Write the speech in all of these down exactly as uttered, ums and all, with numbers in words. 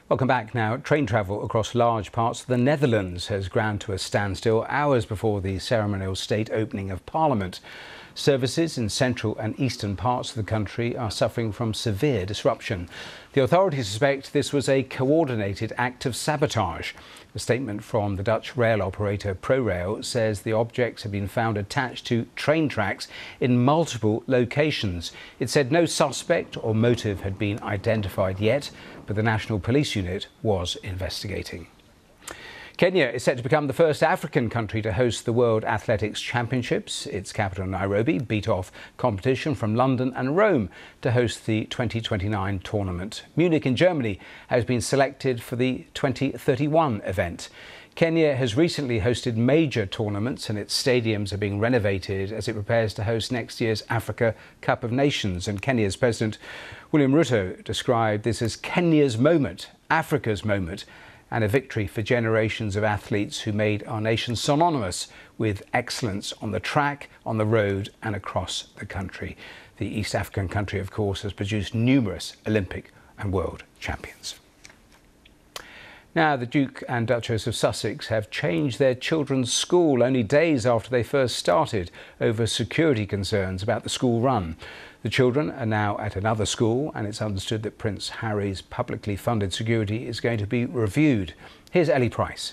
Welcome back. Now, train travel across large parts of the Netherlands has ground to a standstill hours before the ceremonial state opening of Parliament. Services in central and eastern parts of the country are suffering from severe disruption. The authorities suspect this was a coordinated act of sabotage. A statement from the Dutch rail operator ProRail says the objects have been found attached to train tracks in multiple locations. It said no suspect or motive had been identified yet, but the National Police Unit was investigating. Kenya is set to become the first African country to host the World Athletics Championships. Its capital, Nairobi, beat off competition from London and Rome to host the twenty twenty-nine tournament. Munich in Germany has been selected for the twenty thirty-one event. Kenya has recently hosted major tournaments and its stadiums are being renovated as it prepares to host next year's Africa Cup of Nations. And Kenya's President William Ruto described this as Kenya's moment, Africa's moment, and a victory for generations of athletes who made our nation synonymous with excellence on the track, on the road and across the country. The East African country, of course, has produced numerous Olympic and world champions. Now, the Duke and Duchess of Sussex have changed their children's school only days after they first started over security concerns about the school run. The children are now at another school, and it's understood that Prince Harry's publicly funded security is going to be reviewed. Here's Ellie Price.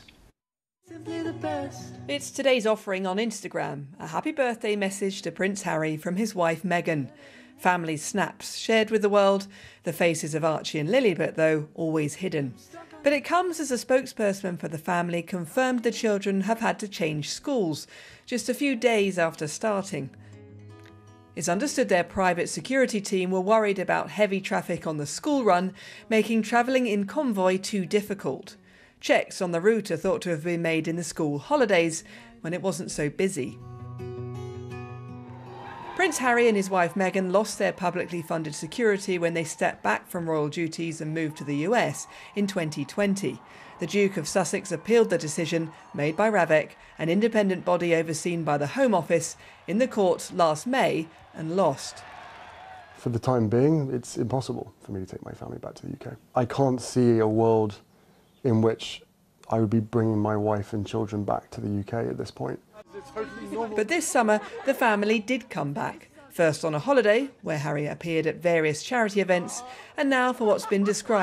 It's today's offering on Instagram, a happy birthday message to Prince Harry from his wife Meghan. Family snaps shared with the world, the faces of Archie and Lilibet, though, always hidden. But it comes as a spokesperson for the family confirmed the children have had to change schools, just a few days after starting. It's understood their private security team were worried about heavy traffic on the school run, making travelling in convoy too difficult. Checks on the route are thought to have been made in the school holidays, when it wasn't so busy. Prince Harry and his wife Meghan lost their publicly funded security when they stepped back from royal duties and moved to the U S in twenty twenty. The Duke of Sussex appealed the decision made by RAVEC, an independent body overseen by the Home Office, in the court last May and lost. For the time being, it's impossible for me to take my family back to the U K. I can't see a world in which I would be bringing my wife and children back to the U K at this point. But this summer, the family did come back. First on a holiday, where Harry appeared at various charity events, and now for what's been described